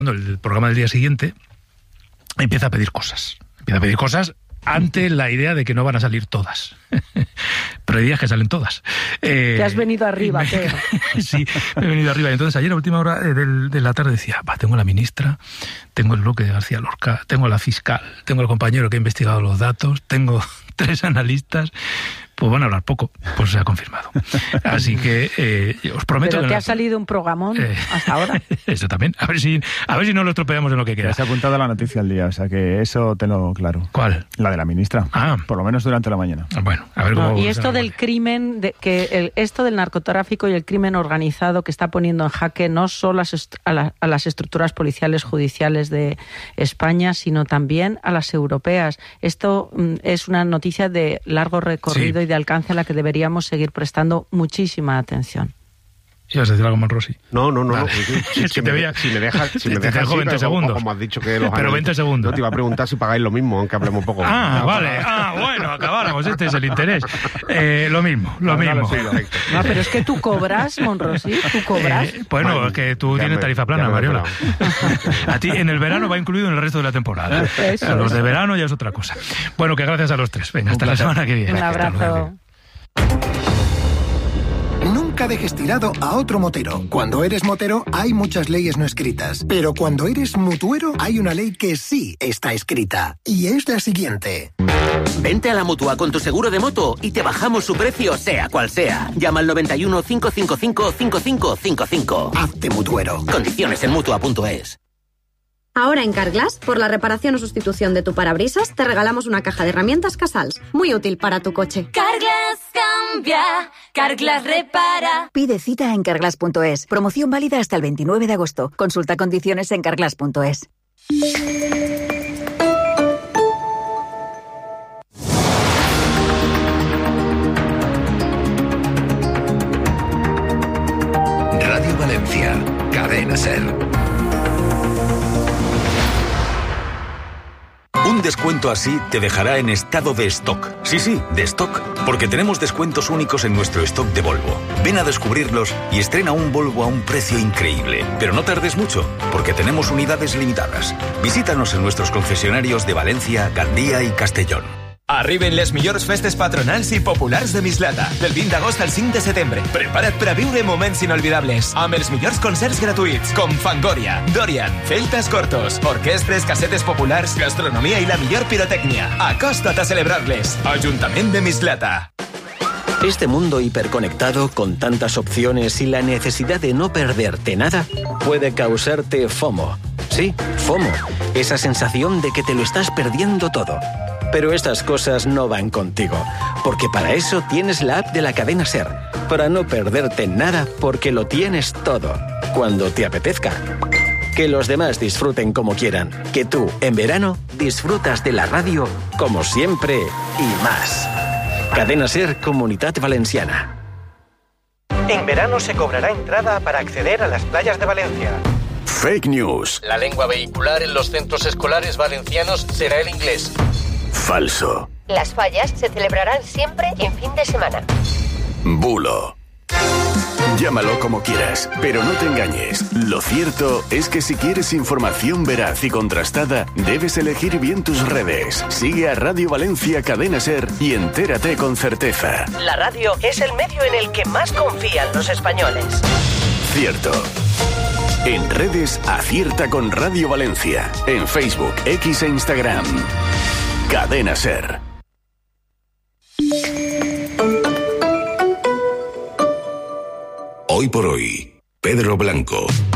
el programa del día siguiente, empieza a pedir cosas. Ante la idea de que no van a salir todas. Pero hay días que salen todas. Te has venido arriba, Pedro. Sí, me he venido arriba. Y entonces ayer a última hora de la tarde decía, tengo la ministra, tengo el bloque de García Lorca, tengo la fiscal, tengo el compañero que ha investigado los datos, tengo 3 analistas. Pues van a hablar poco, pues se ha confirmado. Así que os prometo... Pero te ha salido un programón hasta ahora. Eso también. A ver si no lo estropeamos en lo que queda. Se ha apuntado a la noticia al día, o sea que eso tenlo claro. ¿Cuál? La de la ministra. Por lo menos durante la mañana. Bueno, a ver cómo... Y esto del crimen, esto del narcotráfico y el crimen organizado que está poniendo en jaque no solo a las estructuras policiales judiciales de España, sino también a las europeas. Esto es una noticia de largo recorrido y de alcance a la que deberíamos seguir prestando muchísima atención. ¿Ibas a decir algo, Monrosi? No. Vale. Si me dejas, dejo 20 segundos. Como has dicho que los pero 20 segundos. Yo te iba a preguntar si pagáis lo mismo, aunque hablemos poco. Vale. Bueno, acabáramos. Este es el interés. Lo mismo. No, pero es que tú cobras, Monrosi, tú cobras. Bueno, es que tú tienes tarifa plana, Mariola. A ti en el verano va incluido en el resto de la temporada. A los de verano ya es otra cosa. Bueno, que gracias a los 3. Venga, hasta la semana que viene. Un abrazo. Nunca dejes tirado a otro motero. Cuando eres motero hay muchas leyes no escritas, pero cuando eres mutuero hay una ley que sí está escrita, y es la siguiente. Vente a la Mutua con tu seguro de moto y te bajamos su precio sea cual sea. Llama al 91 555 5555. Hazte mutuero. Condiciones en Mutua.es. Ahora en Carglass, por la reparación o sustitución de tu parabrisas, te regalamos una caja de herramientas Casals, muy útil para tu coche. Carglass cambia, Carglass repara. Pide cita en Carglass.es. Promoción válida hasta el 29 de agosto. Consulta condiciones en Carglass.es. Radio Valencia, Cadena SER. Un descuento así te dejará en estado de stock. Sí, de stock. Porque tenemos descuentos únicos en nuestro stock de Volvo. Ven a descubrirlos y estrena un Volvo a un precio increíble. Pero no tardes mucho, porque tenemos unidades limitadas. Visítanos en nuestros concesionarios de Valencia, Gandía y Castellón. Arriben les millors festes patronals i populars de Mislata. Del 20 d'agost al 5 de setembre. Prepara't per a viure moments inolvidables. Amb els millors concerts gratuïts, com Fangoria, Dorian, Celtas Cortos, orquestres, casetes populars, gastronomia i la millor pirotècnia. Acosta't a celebrar-les. Ajuntament de Mislata. Este mundo hiperconectado, con tantas opciones y la necesidad de no perderte nada, puede causarte FOMO. Sí, FOMO. Esa sensación de que te lo estás perdiendo todo. Pero estas cosas no van contigo, porque para eso tienes la app de la cadena SER, para no perderte nada porque lo tienes todo, cuando te apetezca. Que los demás disfruten como quieran, que tú, en verano, disfrutas de la radio como siempre y más. Cadena SER Comunitat Valenciana. En verano se cobrará entrada para acceder a las playas de Valencia. Fake news. La lengua vehicular en los centros escolares valencianos será el inglés. Falso. Las fallas se celebrarán siempre en fin de semana. Bulo. Llámalo como quieras, pero no te engañes. Lo cierto es que si quieres información veraz y contrastada, debes elegir bien tus redes. Sigue a Radio Valencia Cadena SER y entérate con certeza. La radio es el medio en el que más confían los españoles. Cierto. En redes, acierta con Radio Valencia. En Facebook, X e Instagram. Cadena SER. Hoy por hoy, Pedro Blanco.